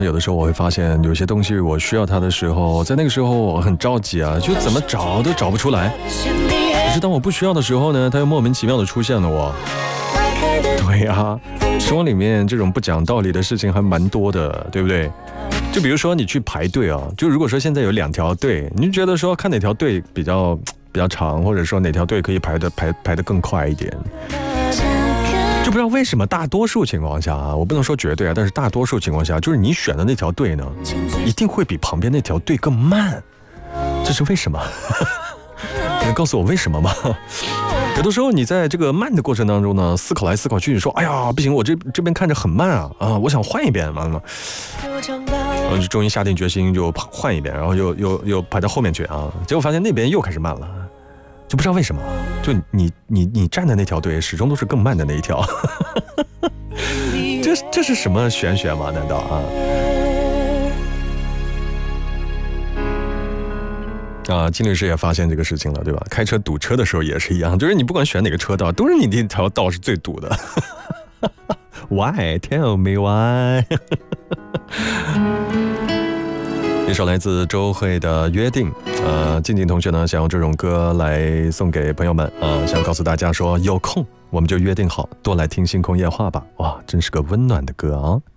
有的时候我会发现，有些东西我需要它的时候，在那个时候我很着急啊，就怎么找都找不出来。可是当我不需要的时候呢，它又莫名其妙的出现了我。对啊，生活里面这种不讲道理的事情还蛮多的，对不对？就比如说你去排队啊，就如果说现在有2条队，你就觉得说看哪条队比较长，或者说哪条队可以排得更快一点。就不知道为什么大多数情况下啊，我不能说绝对啊，但是大多数情况下，就是你选的那条队呢，一定会比旁边那条队更慢。这是为什么？能告诉我为什么吗？有的时候你在这个慢的过程当中呢，思考来思考去，你说哎呀不行，我这边看着很慢啊，我想换一遍嘛，然后就终于下定决心就换一遍，然后又排到后面去啊，结果发现那边又开始慢了，就不知道为什么，就你站的那条队始终都是更慢的那一条。这是什么玄学吗？难道啊？金律师也发现这个事情了，对吧？开车堵车的时候也是一样，就是你不管选哪个车道，都是你那条道是最堵的。Why? Tell me why. 一首来自周蕙的《约定》。静静同学呢，想用这种歌来送给朋友们想告诉大家说，有空我们就约定好多来听星空夜话吧。哇，真是个温暖的歌啊！